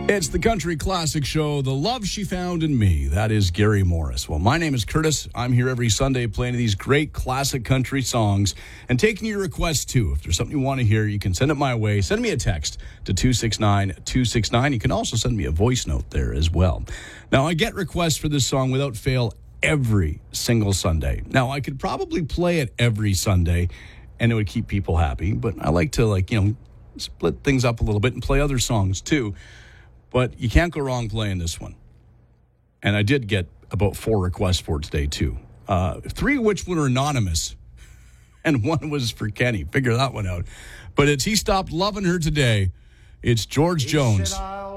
It's the Country Classic Show, The Love She Found in Me. That is Gary Morris. Well, my name is Curtis. I'm here every Sunday playing these great classic country songs and taking your requests, too. If there's something you want to hear, you can send it my way. Send me a text to 269-269. You can also send me a voice note there as well. Now, I get requests for this song without fail every single Sunday. Now, I could probably play it every Sunday, and it would keep people happy. But I like to, split things up a little bit and play other songs, too. But you can't go wrong playing this one. And I did get about 4 requests for it today, too. 3 of which were anonymous. And 1 was for Kenny. Figure that one out. But it's He Stopped Loving Her Today. It's George Jones.